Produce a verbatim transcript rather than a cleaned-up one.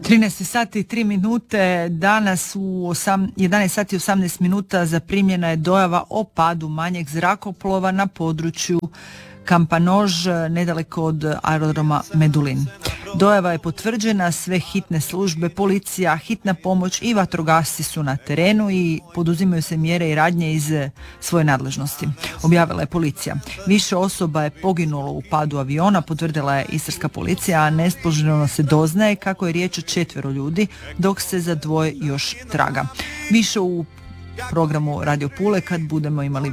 trinaest sati i tri minute, danas u jedanaest sati i osamnaest minuta zaprimljena je dojava o padu manjeg zrakoplova na području Kampanož, nedaleko od aerodroma Medulin. Dojava je potvrđena, sve hitne službe, policija, hitna pomoć i vatrogasci su na terenu i poduzimaju se mjere i radnje iz svoje nadležnosti, objavila je policija. Više osoba je poginulo u padu aviona, potvrdila je istarska policija, a nespoželjno se doznaje kako je riječ o četvero ljudi, dok se za dvoje još traga. Više u programu Radio Pule kad budemo imali više